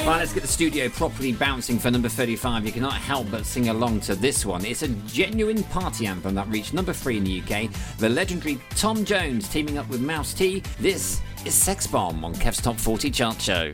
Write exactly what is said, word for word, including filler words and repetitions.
Right, let's get the studio properly bouncing for number thirty-five. You cannot help but sing along to this one. It's a genuine party anthem that reached number three in the U K. The legendary Tom Jones teaming up with Mouse T. This is Sex Bomb on Kev's Top forty Chart Show.